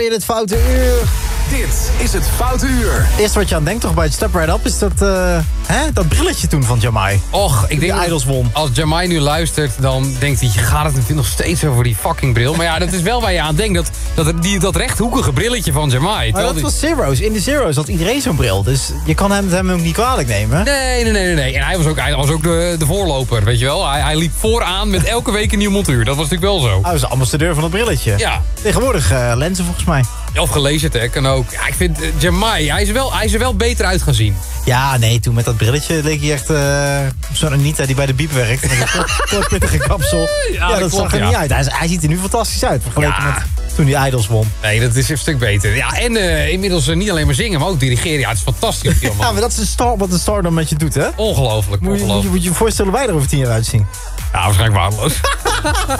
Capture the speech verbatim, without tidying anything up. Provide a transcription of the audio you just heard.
In het Foute Uur. Dit is het Foute Uur. Het eerste wat je aan denkt toch bij het Step Right Up is dat, uh, hè, dat brilletje toen van Jamai. Och, ik denk die Idols won. Als Jamai nu luistert, dan denkt hij, gaat het natuurlijk nog steeds over die fucking bril. Maar ja, dat is wel waar je aan denkt, dat, dat, die, dat rechthoekige brilletje van Jamai. Maar dat die... was Zero's. In de Zero's had iedereen zo'n bril. Dus je kan hem, hem ook niet kwalijk nemen. Nee, nee, nee, nee, nee. En hij was ook, hij was ook de, de voorloper, weet je wel. Hij, hij liep vooraan met elke week een nieuw montuur. Dat was natuurlijk wel zo. Hij was de ambassadeur van het brilletje. Ja. Tegenwoordig uh, lenzen volgens mij. Of gelezen, hè, kan ook. Ja, ik vind uh, Jamai, hij is, wel, hij is er wel beter uit gaan zien. Ja, nee, toen met dat brilletje leek hij echt uh, zo'n Anita die bij de biep werkt. Met een kort pittige kapsel. Ja, ja, dat, dat klopt, zag er ja. niet uit. Hij, hij ziet er nu fantastisch uit, vergeleken ja. met toen hij Idols won. Nee, dat is een stuk beter. Ja, en uh, inmiddels uh, niet alleen maar zingen, maar ook dirigeren. Ja, het is fantastisch. Ja, maar dat is een star, wat een star dan met je doet, hè? Ongelooflijk, moet je, ongelooflijk. Moet je je voorstellen hoe wij er over tien jaar uitzien? Ja, waarschijnlijk waardeloos.